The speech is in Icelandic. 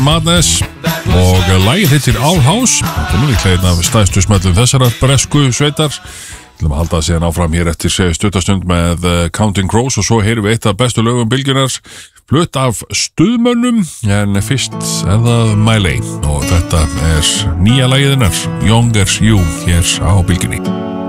Madness og lagið hittir All House. Þetta er líklega einn af stærstu smellum þessarar bresku sveitar. Við ætlum að halda síðan áfram hér eftir stuttastund með Counting Crows og svo heyrum við eitt af bestu lögum bylgjunnar flutt af stuðmönnum, en fyrst er það Miley og þetta er nýja lagið hennar Younger You hér á bylgjunni.